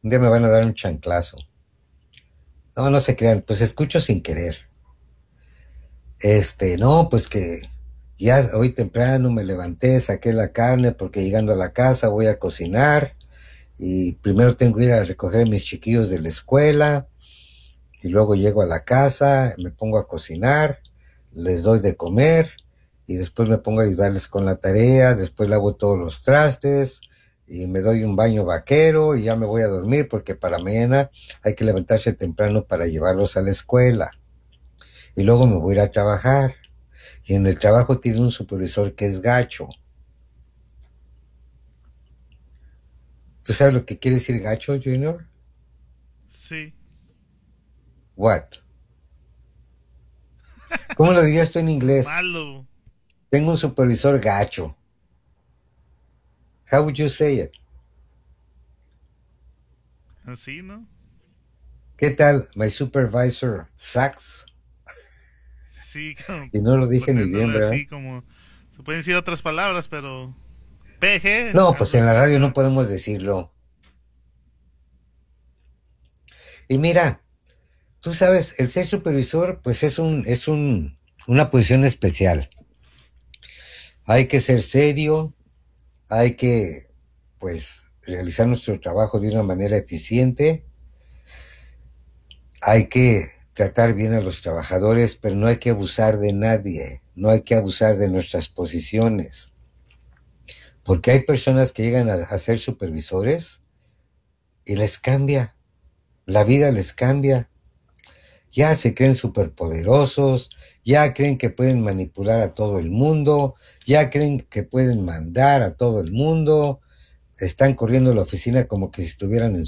Un día me van a dar un chanclazo. No, no se crean, pues escucho sin querer. No, pues que ya hoy temprano me levanté, saqué la carne porque llegando a la casa voy a cocinar y primero tengo que ir a recoger a mis chiquillos de la escuela y luego llego a la casa, me pongo a cocinar, les doy de comer y después me pongo a ayudarles con la tarea, después lavo todos los trastes y me doy un baño vaquero y ya me voy a dormir porque para mañana hay que levantarse temprano para llevarlos a la escuela y luego me voy a ir a trabajar y en el trabajo tiene un supervisor que es gacho. ¿Tú sabes lo que quiere decir gacho, Junior? Sí. What? ¿Cómo lo dirías tú en inglés? Malo. Tengo un supervisor gacho. How would you say it? Así, ¿no? ¿Qué tal? My supervisor sucks. Sí, como Y no lo dije ni bien, poniéndole ¿verdad? así como... Se pueden decir otras palabras, pero... PG, No, pues algo en la así, radio no ¿verdad? podemos decirlo. Y mira, tú sabes, el ser supervisor, pues una posición especial. Hay que ser serio, hay que, pues, realizar nuestro trabajo de una manera eficiente, hay que tratar bien a los trabajadores, pero no hay que abusar de nadie, no hay que abusar de nuestras posiciones, porque hay personas que llegan a ser supervisores y les cambia, la vida les cambia, ya se creen superpoderosos, ya creen que pueden manipular a todo el mundo, ya creen que pueden mandar a todo el mundo, están corriendo la oficina como que si estuvieran en